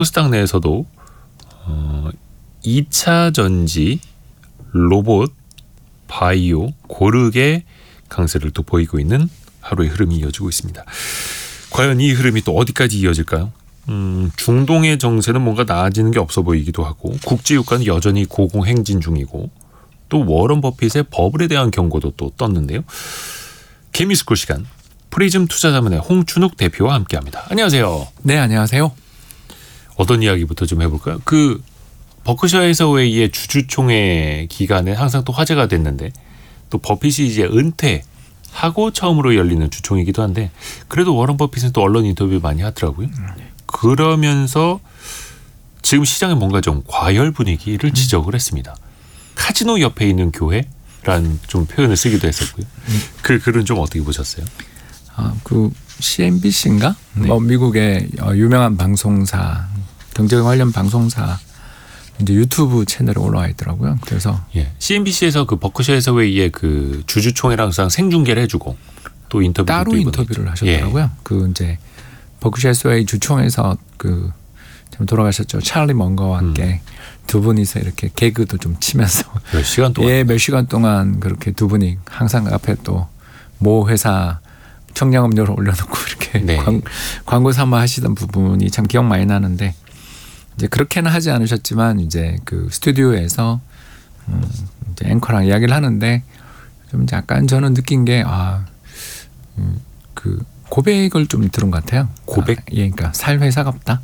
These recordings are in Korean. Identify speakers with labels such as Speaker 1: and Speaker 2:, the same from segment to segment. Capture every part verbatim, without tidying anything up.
Speaker 1: 코스닥 내에서도 어, 이 차 전지, 로봇, 바이오, 고르게 강세를 또 보이고 있는 하루의 흐름이 이어지고 있습니다. 과연 이 흐름이 또 어디까지 이어질까요? 음, 중동의 정세는 뭔가 나아지는 게 없어 보이기도 하고 국제유가는 여전히 고공행진 중이고 또 워런 버핏의 버블에 대한 경고도 또 떴는데요. 개미스쿨 시간 프리즘 투자자문의 홍춘욱 대표와 함께합니다. 안녕하세요.
Speaker 2: 네, 안녕하세요.
Speaker 1: 어떤 이야기부터 좀 해볼까요? 그 버크셔 해서웨이의 주주총회 기간에 항상 또 화제가 됐는데 또 버핏이 이제 은퇴하고 처음으로 열리는 주총이기도 한데 그래도 워런 버핏은 또 언론 인터뷰 많이 하더라고요. 그러면서 지금 시장에 뭔가 좀 과열 분위기를 지적을 했습니다. 카지노 옆에 있는 교회라는 좀 표현을 쓰기도 했었고요. 그 글은 좀 어떻게 보셨어요?
Speaker 2: 아, 그 씨엔비씨인가?
Speaker 1: 네.
Speaker 2: 뭐 미국의 유명한 방송사, 경제 관련 방송사 이제 유튜브 채널에 올라와 있더라고요. 그래서
Speaker 1: 예. 씨엔비씨에서 그 버크셔 해서웨이의 그 주주총회랑 항상 생중계를 해주고 또 인터뷰
Speaker 2: 따로 인터뷰를 하셨더라고요. 예. 그 이제 버크셔 해서웨이 주총에서 그 좀 돌아가셨죠. 찰리 먼거와 함께 음. 두 분이서 이렇게 개그도 좀 치면서
Speaker 1: 몇 시간 동안
Speaker 2: 예, 몇 시간 동안 그렇게 두 분이 항상 앞에 또 모 회사 청량음료를 올려놓고 이렇게
Speaker 1: 네.
Speaker 2: 광, 광고 삼아 하시던 부분이 참 기억 많이 나는데 이제 그렇게는 하지 않으셨지만 이제 그 스튜디오에서 음 이제 앵커랑 이야기를 하는데 좀 약간 저는 느낀 게 아, 음 그 고백을 좀 들은 것 같아요.
Speaker 1: 고백?
Speaker 2: 아, 예, 그러니까 살 회사가 없다.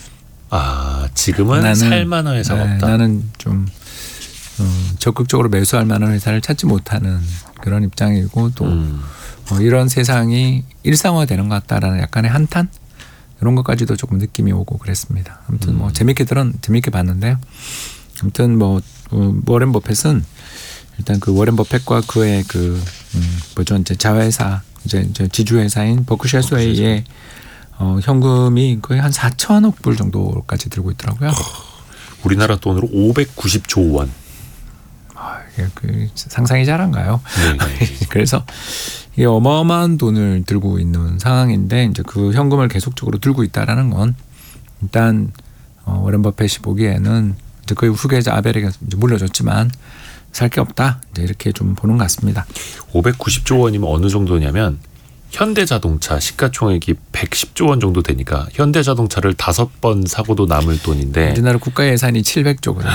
Speaker 1: 아, 지금은
Speaker 2: 나는,
Speaker 1: 살 만한 회사가
Speaker 2: 네,
Speaker 1: 없다.
Speaker 2: 나는 좀 어, 적극적으로 매수할 만한 회사를 찾지 못하는 그런 입장이고 또
Speaker 1: 음.
Speaker 2: 어, 이런 세상이 일상화되는 것 같다라는 약간의 한탄 이런 것까지도 조금 느낌이 오고 그랬습니다. 아무튼
Speaker 1: 음.
Speaker 2: 뭐 재밌게 들은 재밌게 봤는데요. 아무튼 뭐 어, 워렌 버핏은 일단 그 워렌 버핏과 그의 그 음, 뭐죠 이제 자회사 이제, 이제 지주회사인 버크셔 해서웨이의 어, 현금이 거의 한 사천억 불 정도까지 들고 있더라고요.
Speaker 1: 우리나라 돈으로 오백구십조 원.
Speaker 2: 아, 이게 그 상상이 잘한가요?
Speaker 1: 네.
Speaker 2: 그래서 이게 어마어마한 돈을 들고 있는 상황인데 이제 그 현금을 계속적으로 들고 있다라는 건 일단 어, 워렌 버핏이 보기에는 이제 거의 후계자 아벨에게 이제 물려줬지만 살 게 없다 이제 이렇게 좀 보는 것 같습니다.
Speaker 1: 오백구십조 원이면 어느 정도냐면 현대자동차 시가총액이 백십조 원 정도 되니까 현대자동차를 다섯 번 사고도 남을 돈인데
Speaker 2: 우리나라 국가 예산이 칠백조거든요.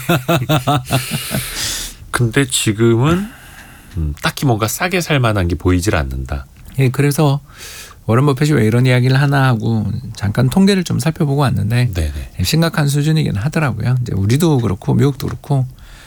Speaker 1: 근데 지금은 음, 딱히 뭔가 싸게 살 만한 게 보이질 않는다.
Speaker 2: 예, 그래서 워런 버핏이 왜 이런 이야기를 하나 하고 잠깐 통계를 좀 살펴보고 왔는데
Speaker 1: 네네.
Speaker 2: 심각한 수준이긴 하더라고요. 이제 우리도 그렇고 미국도 그렇고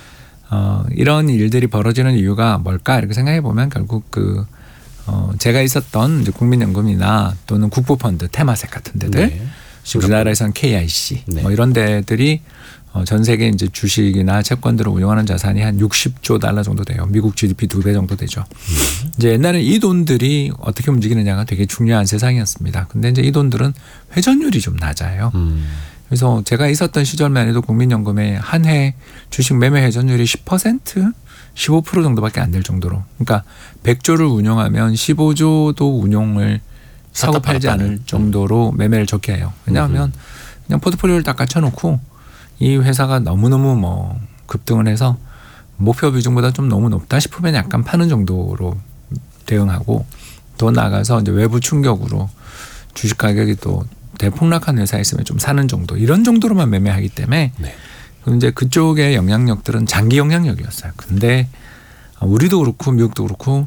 Speaker 2: 어, 이런 일들이 벌어지는 이유가 뭘까 이렇게 생각해 보면 결국 그 어, 제가 있었던 이제 국민연금이나 또는 국부펀드, 테마색 같은 데들,
Speaker 1: 네.
Speaker 2: 우리나라에서는 케이아이씨
Speaker 1: 네.
Speaker 2: 뭐 이런 데들이 어, 전 세계 이제 주식이나 채권들을 운용하는 자산이 한 육십조 달러 정도 돼요. 미국 지디피 두 배 정도 되죠. 음. 이제 옛날에 이 돈들이 어떻게 움직이느냐가 되게 중요한 세상이었습니다. 근데 이제 이 돈들은 회전율이 좀 낮아요. 음. 그래서 제가 있었던 시절만 해도 국민연금의 한 해 주식 매매 회전율이 십 퍼센트, 십오 퍼센트 정도밖에 안 될 정도로. 그러니까 백조를 운용하면 십오조도 운용을 사고 팔지 않을 정도로 매매를 적게 해요. 왜냐하면 그냥 포트폴리오를 딱 갖춰놓고 이 회사가 너무너무 뭐 급등을 해서 목표 비중보다 좀 너무 높다 싶으면 약간 파는 정도로 대응하고 더 나아가서 이제 외부 충격으로 주식 가격이 또 대폭락한 회사에 있으면 좀 사는 정도 이런 정도로만 매매하기 때문에
Speaker 1: 네.
Speaker 2: 이제 그쪽의 영향력들은 장기 영향력이었어요. 근데 우리도 그렇고 미국도 그렇고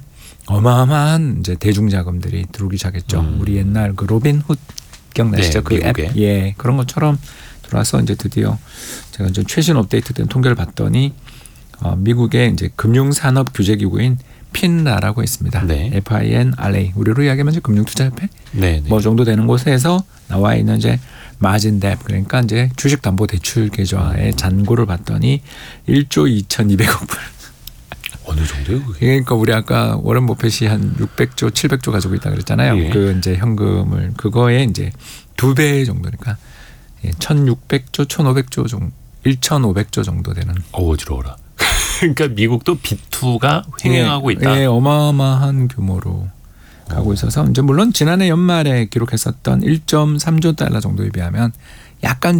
Speaker 2: 어마어마한 이제 대중자금들이 들어오기 시작했죠. 음. 우리 옛날 그 로빈 훗 기억나시죠?
Speaker 1: 네,
Speaker 2: 그 앱, 예, 그런 것처럼 들어와서 이제 드디어 제가 이제 최신 업데이트된 통계를 봤더니 어, 미국의 이제 금융산업 규제기구인 핀라라고 있습니다. 네. 에프 아이 엔 알 에이 우리로 이야기하면 이제 금융투자협회 네, 네. 뭐 정도 되는 곳에서 나와 있는 이제 마진뎁 그러니까 이제 주식담보대출 계좌의 잔고를 봤더니 일조 이천이백억 불.
Speaker 1: 어느 정도요? 그게?
Speaker 2: 그러니까 우리 아까 워런 버핏이 한 육백조, 칠백조 가지고 있다 그랬잖아요. 예. 그 이제 현금을 그거에 이제 두 배 정도니까 천육백조, 천오백조 정도, 천오백조 정도 되는.
Speaker 1: 어지러워라. 그러니까 미국도 비투가 횡행하고
Speaker 2: 예,
Speaker 1: 있다.
Speaker 2: 예, 어마어마한 규모로 가고 오. 있어서 이제 물론 지난해 연말에 기록했었던 일점삼조 달러 정도에 비하면 약간